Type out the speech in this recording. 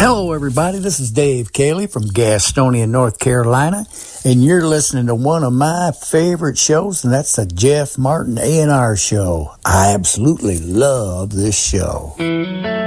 Hello, everybody. This is Dave Cayley from Gastonia, North Carolina, and you're listening to one of my favorite shows, and that's the Jeff Martin A&R Show. I absolutely love this show.